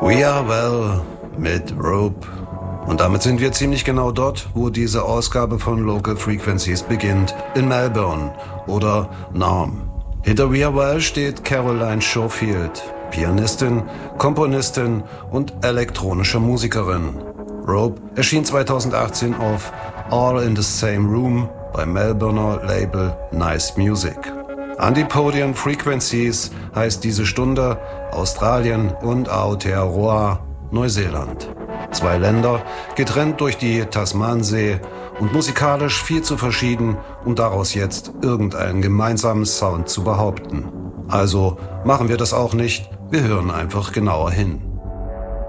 We Are Well mit Rope. Und damit sind wir ziemlich genau dort, wo diese Ausgabe von Local Frequencies beginnt, in Melbourne oder Naarm. Hinter We Are Well steht Caroline Schofield, Pianistin, Komponistin und elektronische Musikerin. Rope erschien 2018 auf All in the Same Room beim Melbourner Label Nice Music. Antipodian Frequencies heißt diese Stunde Australien und Aotearoa, Neuseeland. 2 Länder, getrennt durch die Tasmansee und musikalisch viel zu verschieden, um daraus jetzt irgendeinen gemeinsamen Sound zu behaupten. Also machen wir das auch nicht, wir hören einfach genauer hin.